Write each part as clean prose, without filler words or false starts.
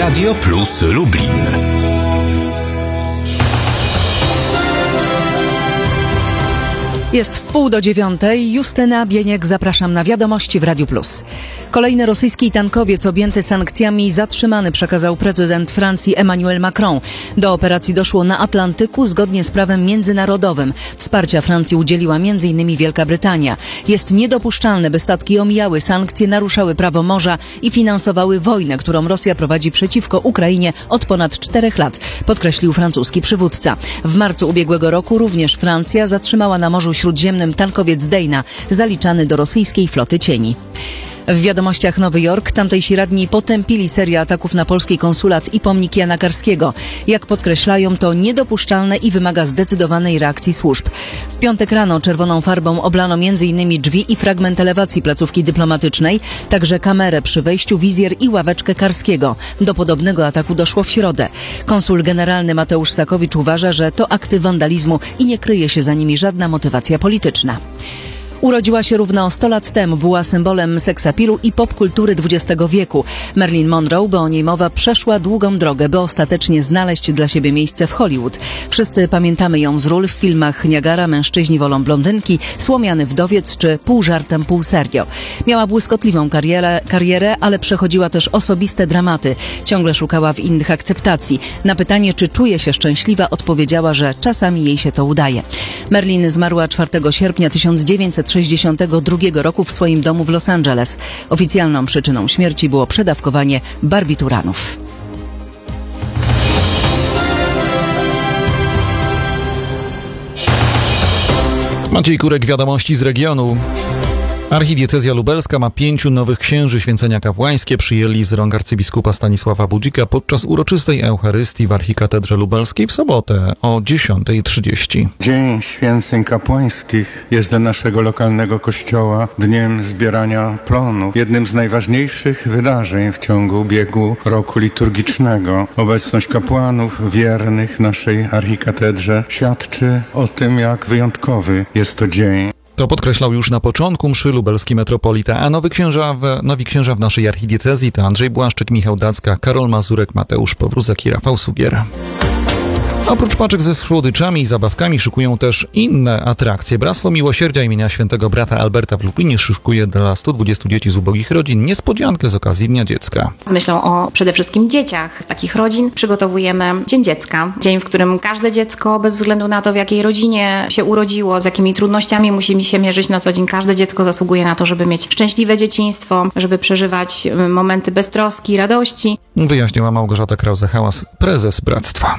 Radio Plus Lublin. Jest 8:30. Justyna Bieniek, zapraszam na wiadomości w Radiu Plus. Kolejny rosyjski tankowiec objęty sankcjami zatrzymany, przekazał prezydent Francji Emmanuel Macron. Do operacji doszło na Atlantyku zgodnie z prawem międzynarodowym. Wsparcia Francji udzieliła m.in. Wielka Brytania. Jest niedopuszczalne, by statki omijały sankcje, naruszały prawo morza i finansowały wojnę, którą Rosja prowadzi przeciwko Ukrainie od ponad 4 lat, podkreślił francuski przywódca. W marcu ubiegłego roku również Francja zatrzymała na Morzu Śródziemnym tankowiec Dana, zaliczany do rosyjskiej floty cieni. W wiadomościach Nowy Jork tamtejsi radni potępili serię ataków na polski konsulat i pomnik Jana Karskiego. Jak podkreślają, to niedopuszczalne i wymaga zdecydowanej reakcji służb. W piątek rano czerwoną farbą oblano m.in. drzwi i fragment elewacji placówki dyplomatycznej, także kamerę przy wejściu, wizjer i ławeczkę Karskiego. Do podobnego ataku doszło w środę. Konsul generalny Mateusz Sakowicz uważa, że to akty wandalizmu i nie kryje się za nimi żadna motywacja polityczna. Urodziła się równo 100 lat temu, była symbolem seksapilu i popkultury XX wieku. Marilyn Monroe, bo o niej mowa, przeszła długą drogę, by ostatecznie znaleźć dla siebie miejsce w Hollywood. Wszyscy pamiętamy ją z ról w filmach Niagara, Mężczyźni wolą blondynki, Słomiany wdowiec czy Pół żartem, pół serio. Miała błyskotliwą karierę, ale przechodziła też osobiste dramaty. Ciągle szukała w innych akceptacji. Na pytanie, czy czuje się szczęśliwa, odpowiedziała, że czasami jej się to udaje. Marilyn zmarła 4 sierpnia 1962 roku w swoim domu w Los Angeles. Oficjalną przyczyną śmierci było przedawkowanie barbituranów. Maciej Kurek, wiadomości z regionu. Archidiecezja lubelska ma 5 nowych księży. Święcenia kapłańskie przyjęli z rąk arcybiskupa Stanisława Budzika podczas uroczystej Eucharystii w archikatedrze lubelskiej w sobotę o 10:30. Dzień Święceń Kapłańskich jest dla naszego lokalnego kościoła dniem zbierania plonów. Jednym z najważniejszych wydarzeń w ciągu biegu roku liturgicznego. Obecność kapłanów wiernych naszej archikatedrze świadczy o tym, jak wyjątkowy jest to dzień. To podkreślał już na początku mszy lubelski metropolita, a nowi księża w naszej archidiecezji to Andrzej Błaszczyk, Michał Dacka, Karol Mazurek, Mateusz Powrózek i Rafał Sugier. Oprócz paczek ze słodyczami i zabawkami szykują też inne atrakcje. Bractwo Miłosierdzia imienia świętego brata Alberta w Lublinie szykuje dla 120 dzieci z ubogich rodzin niespodziankę z okazji Dnia Dziecka. Z myślą o przede wszystkim dzieciach z takich rodzin przygotowujemy Dzień Dziecka. Dzień, w którym każde dziecko, bez względu na to, w jakiej rodzinie się urodziło, z jakimi trudnościami musimy się mierzyć na co dzień, każde dziecko zasługuje na to, żeby mieć szczęśliwe dzieciństwo, żeby przeżywać momenty beztroski, radości. Wyjaśniła Małgorzata Krause-Hałas, prezes Bractwa.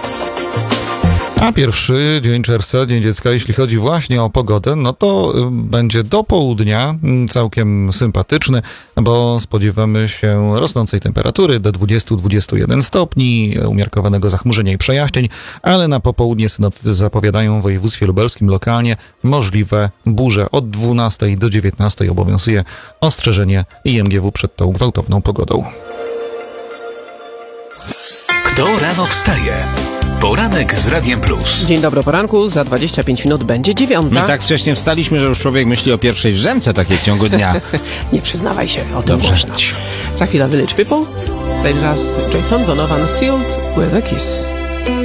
A pierwszy dzień czerwca, Dzień Dziecka, jeśli chodzi właśnie o pogodę, no to będzie do południa całkiem sympatyczny, bo spodziewamy się rosnącej temperatury do 20-21 stopni, umiarkowanego zachmurzenia i przejaśnień, ale na popołudnie synoptycy zapowiadają w województwie lubelskim lokalnie możliwe burze. Od 12 do 19 obowiązuje ostrzeżenie IMGW przed tą gwałtowną pogodą. Kto rano wstaje? Poranek z Radiem Plus. Dzień dobry, poranku. Za 25 minut będzie 9. My tak wcześnie wstaliśmy, że już człowiek myśli o pierwszej drzemce takiej w ciągu dnia. Nie przyznawaj się, o tym Dobrze. można. Za chwilę Village People. Teraz Jason Donovan, Sealed with a Kiss.